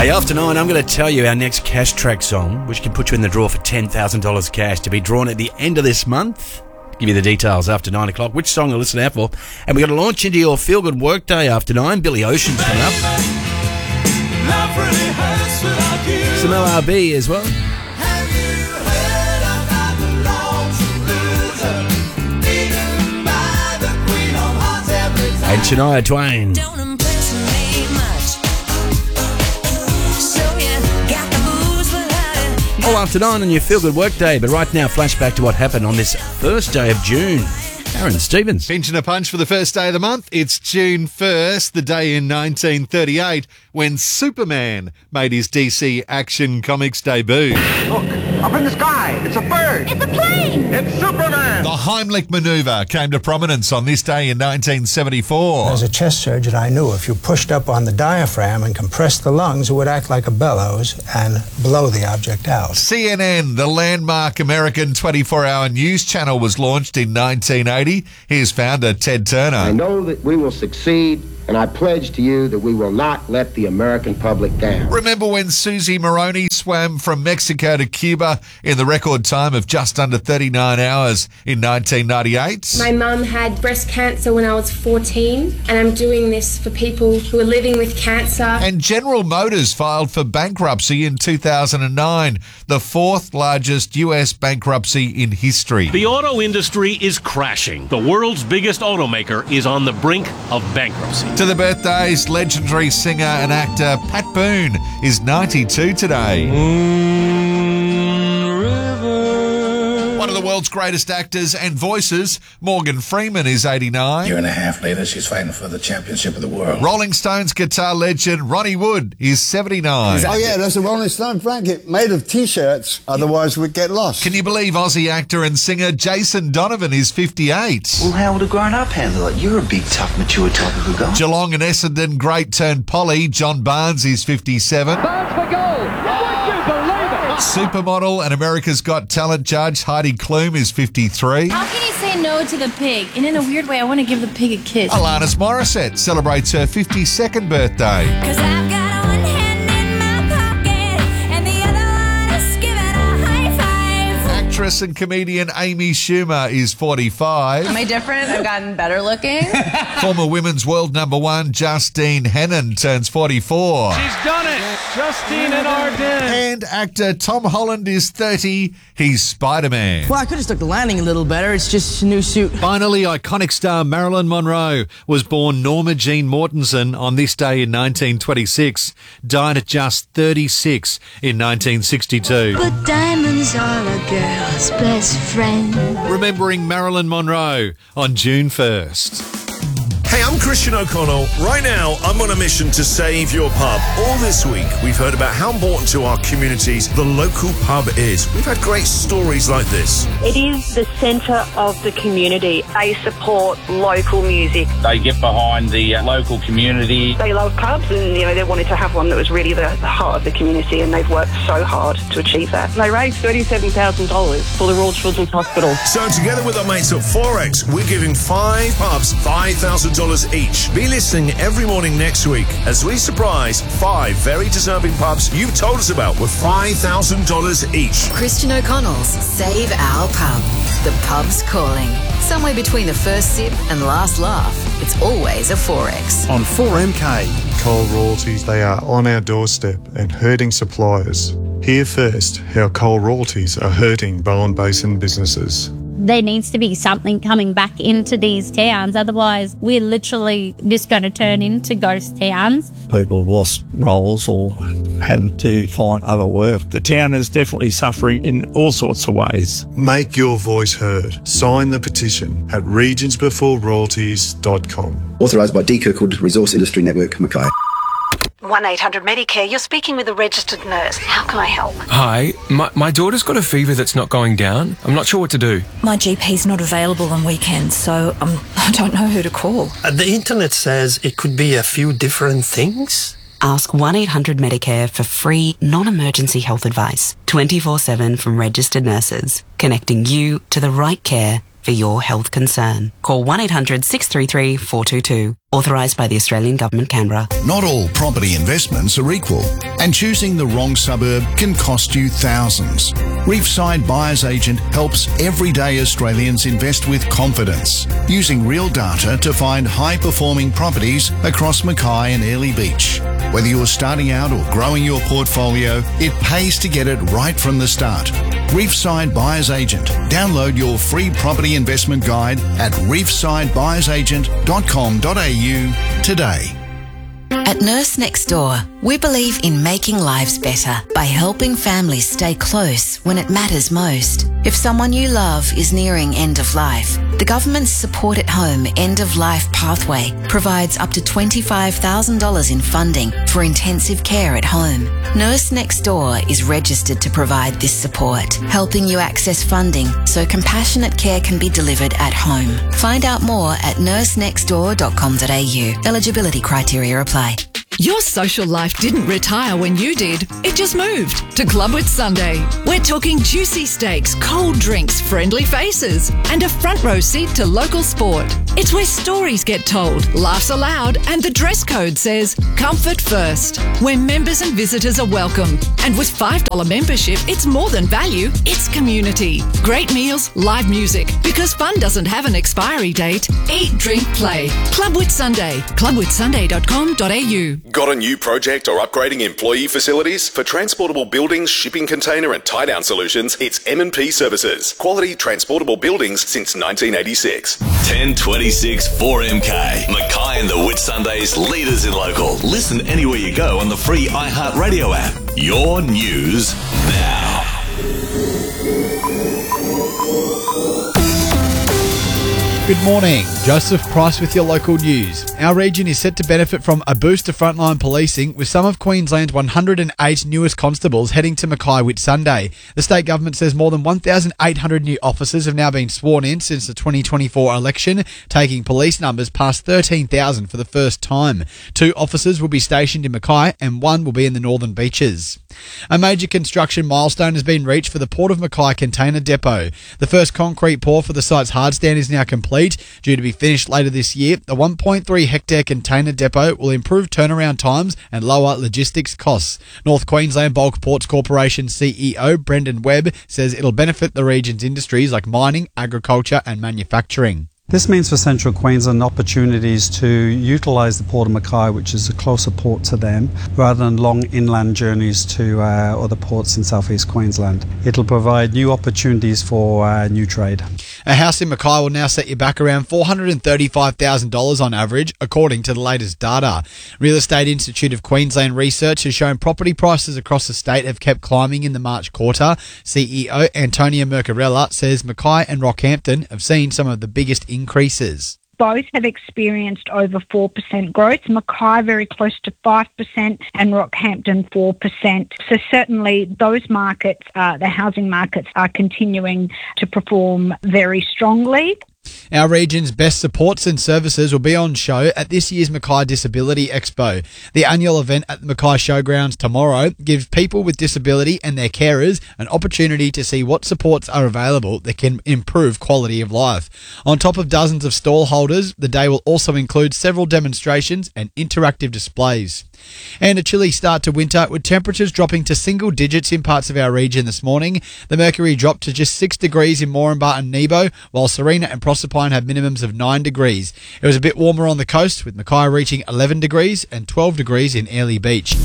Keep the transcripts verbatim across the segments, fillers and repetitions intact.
Hey, after nine, I'm going to tell you our next Cash Track song, which can put you in the draw for ten thousand dollars cash to be drawn at the end of this month. I'll give you the details after nine o'clock, which song to listen out for. And we're going to launch into your feel-good workday after nine. Billy Ocean's coming up. Some L R B as well. And Shania Twain. All after nine on your feel-good workday, but right now, flashback to what happened on this first day of June. Aaron Stevens. Pinching a punch for the first day of the month. It's June first, the day in nineteen thirty-eight, when Superman made his D C Action Comics debut. Look, up in the sky, it's a bird. It's a plane. It's Superman. The Heimlich manoeuvre came to prominence on this day in nineteen seventy-four. As a chest surgeon, I knew if you pushed up on the diaphragm and compressed the lungs, it would act like a bellows and blow the object out. C N N, the landmark American twenty-four hour news channel, was launched in nineteen eighty. Here's founder Ted Turner. I know that we will succeed, and I pledge to you that we will not let the American public down. Remember when Susie Moroni swam from Mexico to Cuba in the record time of just under thirty-nine hours in nineteen ninety-eight? My mum had breast cancer when I was fourteen, and I'm doing this for people who are living with cancer. And General Motors filed for bankruptcy in two thousand nine, the fourth largest U S bankruptcy in history. The auto industry is crashing. The world's biggest automaker is on the brink of bankruptcy. To the birthdays, legendary singer and actor Pat Boone is ninety-two today. Moon River. One of the world's greatest actors and voices, Morgan Freeman, is eighty-nine. A year and a half later, she's fighting for the championship of the world. Rolling Stones guitar legend Ronnie Wood is seventy-nine. Oh yeah, that's a Rolling Stone blanket made of T-shirts, otherwise we'd get lost. Can you believe Aussie actor and singer Jason Donovan is fifty-eight? Well, how would a grown-up handle it? You're a big, tough, mature type of a guy. Geelong and Essendon great turn Polly, John Barnes is fifty-seven. Barnes for goal! Would you believe it? Supermodel and America's Got Talent judge Heidi Klum is fifty-three. How can you say no to the pig? And in a weird way, I want to give the pig a kiss. Alanis Morissette celebrates her fifty-second birthday. Cause I've got one hand in my pocket, and the other one is giving a high five. Actress and comedian Amy Schumer is forty-five. Am I different? I've gotten better looking. Former women's world number one Justine Henin turns forty-four. She's done it. Justine and Arden. And actor Tom Holland is thirty. He's Spider-Man. Well, I could have stuck the landing a little better. It's just a new suit. Finally, iconic star Marilyn Monroe was born Norma Jean Mortensen on this day in nineteen twenty-six. Died at just thirty-six in nineteen sixty-two. But diamonds are a girl's best friend. Remembering Marilyn Monroe on June first. Hey, I'm Christian O'Connell. Right now, I'm on a mission to save your pub. All this week, we've heard about how important to our communities the local pub is. We've had great stories like this. It is the centre of the community. They support local music. They get behind the uh, local community. They love pubs and, you know, they wanted to have one that was really the, the heart of the community, and they've worked so hard to achieve that. They raised thirty-seven thousand dollars for the Royal Children's Hospital. So together with our mates at Forex, we're giving five pubs five thousand dollars each. Be listening every morning next week as we surprise five very deserving pubs you've told us about with five thousand dollars each. Christian O'Connell's Save Our Pub. The pub's calling. Somewhere between the first sip and last laugh, it's always a Forex. On four M K. Coal royalties, they are on our doorstep and hurting suppliers. Hear first how coal royalties are hurting Bowen Basin businesses. There needs to be something coming back into these towns, otherwise we're literally just going to turn into ghost towns. People have lost roles or had to find other work. The town is definitely suffering in all sorts of ways. Make your voice heard. Sign the petition at regions before royalties dot com. Authorised by D. Kirkwood Resource Industry Network, Mackay. one eight hundred Medicare, you're speaking with a registered nurse. How can I help? Hi, my, my daughter's got a fever that's not going down. I'm not sure what to do. My G P's not available on weekends, so um, I don't know who to call. Uh, the internet says it could be a few different things. Ask one eight hundred Medicare for free, non-emergency health advice. twenty-four seven from registered nurses, connecting you to the right care for your health concern. Call one eight hundred six three three four two two. Authorised by the Australian Government, Canberra. Not all property investments are equal, and choosing the wrong suburb can cost you thousands. Reefside Buyers Agent helps everyday Australians invest with confidence, using real data to find high-performing properties across Mackay and Airlie Beach. Whether you're starting out or growing your portfolio, it pays to get it right from the start. Reefside Buyers Agent. Download your free property investment guide at reefside buyers agent dot com dot a u today. At Nurse Next Door, we believe in making lives better by helping families stay close when it matters most. If someone you love is nearing end of life, the government's Support at Home End of Life Pathway provides up to twenty-five thousand dollars in funding for intensive care at home. Nurse Next Door is registered to provide this support, helping you access funding so compassionate care can be delivered at home. Find out more at nurse next door dot com dot a u. Eligibility criteria apply. Your social life didn't retire when you did. It just moved to Club with Sunday. We're talking juicy steaks, cold drinks, friendly faces, and a front row seat to local sport. It's where stories get told, laughs allowed, and the dress code says comfort first. Where members and visitors are welcome. And with five dollars membership, it's more than value, it's community. Great meals, live music. Because fun doesn't have an expiry date. Eat, drink, play. Club with Sunday. club with sunday dot com dot a u. Got a new project or upgrading employee facilities? For transportable buildings, shipping container and tie-down solutions, it's M and P Services. Quality transportable buildings since nineteen eighty-six. ten twenty-six four M K. Mackay and the Whitsundays, leaders in local. Listen anywhere you go on the free iHeartRadio app. Your news now. Good morning. Joseph Price with your local news. Our region is set to benefit from a boost to frontline policing, with some of Queensland's one hundred eight newest constables heading to Mackay Whitsunday. The state government says more than one thousand eight hundred new officers have now been sworn in since the twenty twenty-four election, taking police numbers past thirteen thousand for the first time. Two officers will be stationed in Mackay and one will be in the Northern Beaches. A major construction milestone has been reached for the Port of Mackay Container Depot. The first concrete pour for the site's hardstand is now complete, due to be finished later this year. The one point three hectare container depot will improve turnaround times and lower logistics costs. North Queensland Bulk Ports Corporation C E O Brendan Webb says it'll benefit the region's industries like mining, agriculture and manufacturing. This means for Central Queensland opportunities to utilise the Port of Mackay, which is a closer port to them, rather than long inland journeys to uh, other ports in southeast Queensland. It'll provide new opportunities for uh, new trade. A house in Mackay will now set you back around four hundred thirty-five thousand dollars on average, according to the latest data. Real Estate Institute of Queensland research has shown property prices across the state have kept climbing in the March quarter. C E O Antonia Mercarella says Mackay and Rockhampton have seen some of the biggest increases. Both have experienced over four percent growth. Mackay very close to five percent and Rockhampton four percent. So certainly those markets, uh, the housing markets, are continuing to perform very strongly. Our region's best supports and services will be on show at this year's Mackay Disability Expo. The annual event at the Mackay Showgrounds tomorrow gives people with disability and their carers an opportunity to see what supports are available that can improve quality of life. On top of dozens of stall holders, the day will also include several demonstrations and interactive displays. And a chilly start to winter, with temperatures dropping to single digits in parts of our region this morning. The mercury dropped to just six degrees in Moranbah and Nebo, while Serena and Proserpine had minimums of nine degrees. It was a bit warmer on the coast, with Mackay reaching eleven degrees and twelve degrees in Airlie Beach.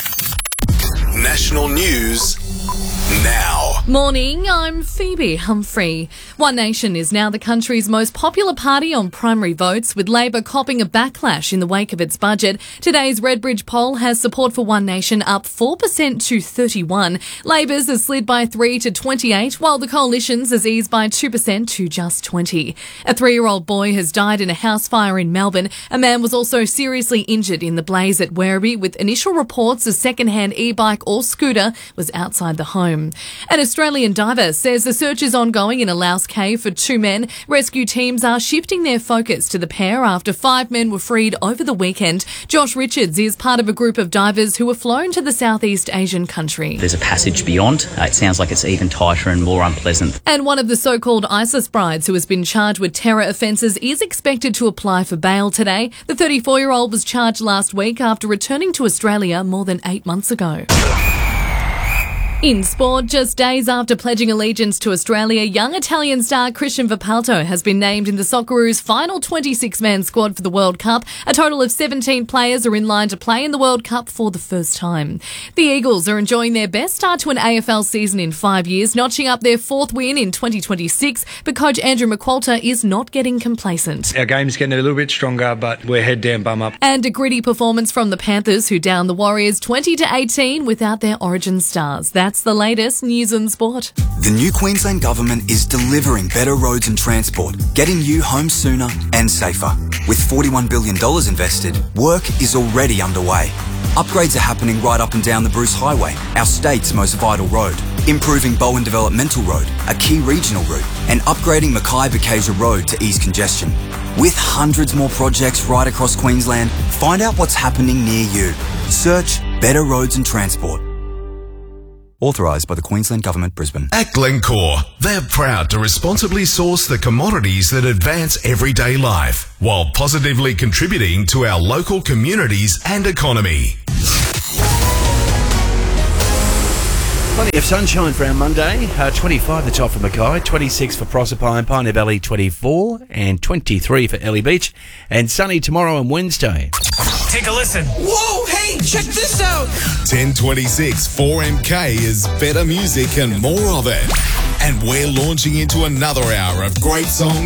National news now. Morning, I'm Phoebe Humphrey. One Nation is now the country's most popular party on primary votes, with Labor copping a backlash in the wake of its budget. Today's Redbridge poll has support for One Nation up four percent to thirty-one. Labor's has slid by three to twenty-eight, while the Coalition's has eased by two percent to just twenty. A three-year-old boy has died in a house fire in Melbourne. A man was also seriously injured in the blaze at Werribee, with initial reports a second-hand e-bike or scooter was outside the home. And Australian diver says the search is ongoing in a Laos cave for two men. Rescue teams are shifting their focus to the pair after five men were freed over the weekend. Josh Richards is part of a group of divers who were flown to the Southeast Asian country. There's a passage beyond. Uh, it sounds like it's even tighter and more unpleasant. And one of the so-called ISIS brides who has been charged with terror offences is expected to apply for bail today. The thirty-four-year-old was charged last week after returning to Australia more than eight months ago. In sport, just days after pledging allegiance to Australia, young Italian star Christian Vipalto has been named in the Socceroos' final twenty-six man squad for the World Cup. A total of seventeen players are in line to play in the World Cup for the first time. The Eagles are enjoying their best start to an A F L season in five years, notching up their fourth win in twenty twenty-six, but coach Andrew McQualter is not getting complacent. Our game's getting a little bit stronger, but we're head down, bum up. And a gritty performance from the Panthers, who downed the Warriors twenty to eighteen without their origin stars. That's the latest news and sport. The new Queensland Government is delivering better roads and transport, getting you home sooner and safer. With forty-one billion dollars invested, work is already underway. Upgrades are happening right up and down the Bruce Highway, our state's most vital road. Improving Bowen Developmental Road, a key regional route, and upgrading Mackay-Bakasia Road to ease congestion. With hundreds more projects right across Queensland, find out what's happening near you. Search Better Roads and Transport. Authorised by the Queensland Government, Brisbane. At Glencore, they're proud to responsibly source the commodities that advance everyday life while positively contributing to our local communities and economy. Plenty of sunshine for our Monday. Uh, twenty-five the top for Mackay, twenty-six for Proserpine, Pioneer Valley twenty-four, and twenty-three for Ellie Beach. And sunny tomorrow and Wednesday. Take a listen. Whoa, hey, check this out. ten twenty-six four M K is better music and more of it. And we're launching into another hour of great songs